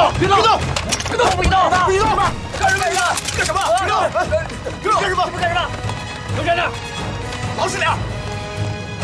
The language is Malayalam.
动！别动！别动！ 别动！不许动！ 不许动！ 干什么？ 干什么？别动！干什么？ 干什么？留在这儿！ 老实点！